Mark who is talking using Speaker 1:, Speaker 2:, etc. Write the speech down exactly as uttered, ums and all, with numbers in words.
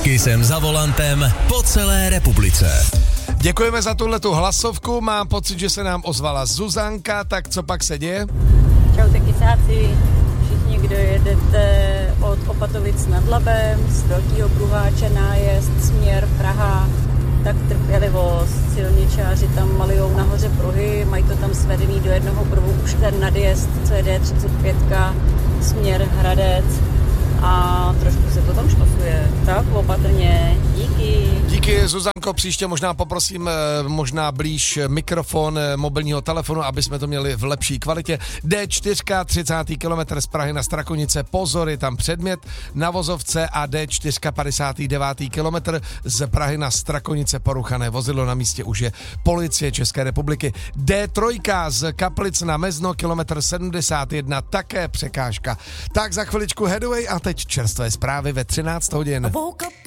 Speaker 1: Kysem za volantem po celé republice.
Speaker 2: Děkujeme za tuhletu hlasovku, mám pocit, že se nám ozvala Zuzanka, tak co pak se děje?
Speaker 3: Čaute kysáci, všichni, kdo jedete od Opatovic nad Labem, z Velkýho Pruháče nájezd, směr Praha, tak trpělivost, silničáři tam malujou nahoře pruhy, mají to tam svedený do jednoho pruhu, už ten nadjezd C D třicet pět, směr Hradec a trošku se to tam špasuje, tak opatrně, díky.
Speaker 2: Díky, Zuzanko, příště možná poprosím možná blíž mikrofon mobilního telefonu, aby jsme to měli v lepší kvalitě. D čtyři, třicátý kilometr z Prahy na Strakonice, pozor, je tam předmět na vozovce a D čtyři, padesátý devátý kilometr z Prahy na Strakonice, poruchané vozidlo, na místě už je policie České republiky. D tři z Kaplic na Mezno, kilometr sedmdesát jedna, také překážka. Tak za chviličku headway a teď čerstvé zprávy ve třináct hodin.